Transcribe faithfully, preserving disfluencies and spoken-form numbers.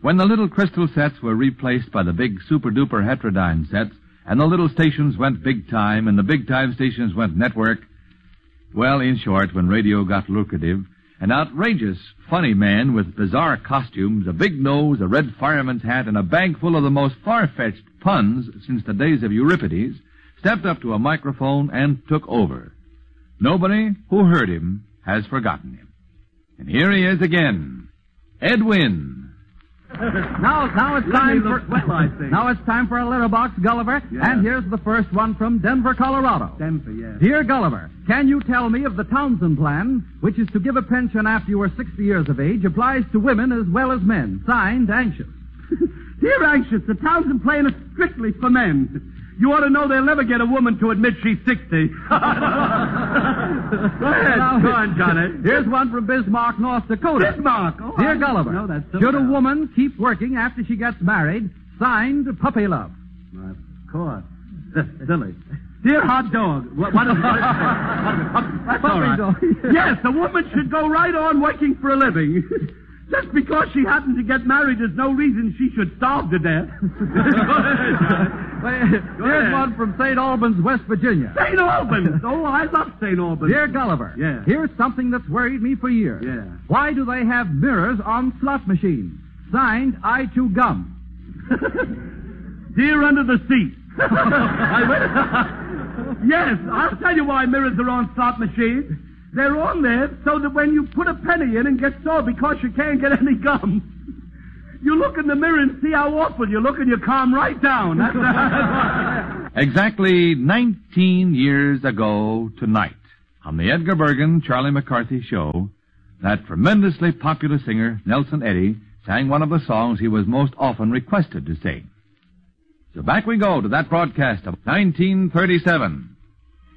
When the little crystal sets were replaced by the big super-duper heterodyne sets, and the little stations went big time, and the big time stations went network, well, in short, when radio got lucrative, an outrageous, funny man with bizarre costumes, a big nose, a red fireman's hat, and a bag full of the most far-fetched puns since the days of Euripides, stepped up to a microphone and took over. Nobody who heard him has forgotten him. And here he is again, Ed Wynn. Now, now it's time for now it's time for a letter box, Gulliver. Yeah. And here's the first one from Denver, Colorado. Denver, yeah. Dear Gulliver, can you tell me if the Townsend plan, which is to give a pension after you are sixty years of age, applies to women as well as men? Signed, Anxious. Dear Anxious, the Townsend plan is strictly for men. You ought to know they'll never get a woman to admit she's sixty. Go ahead. Now, Go on, Johnny. Here's one from Bismarck, North Dakota. Bismarck. Oh, Dear I Gulliver, know that so should a well. woman keep working after she gets married? Signed, Puppy Love. Of course. Silly. Dear Hot Dog. What, what is That's Puppy all right. Dog. Yes, a woman should go right on working for a living. Just because she happened to get married is no reason she should starve to death. Here's one from Saint Albans, West Virginia. Saint Albans! Oh, I love Saint Albans. Dear Gulliver, Yeah. here's something that's worried me for years. Yeah. Why do they have mirrors on slot machines? Signed, I Chew Gum. Dear Under the Seat. Yes, I'll tell you why mirrors are on slot machines. They're on there so that when you put a penny in and get sore because you can't get any gum, you look in the mirror and see how awful you look and you calm right down. That's, that's Exactly nineteen years ago tonight, on the Edgar Bergen, Charlie McCarthy show, that tremendously popular singer, Nelson Eddy, sang one of the songs he was most often requested to sing. So back we go to that broadcast of nineteen thirty-seven.